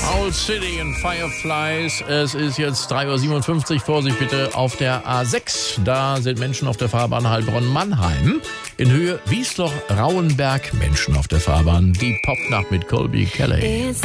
Owl City and Fireflies. Es ist jetzt 3:57 Uhr. Vorsicht bitte auf der A6. Da sind Menschen auf der Fahrbahn Heilbronn-Mannheim. In Höhe Wiesloch-Rauenberg Menschen auf der Fahrbahn. Die Popnacht mit Colby Kelly.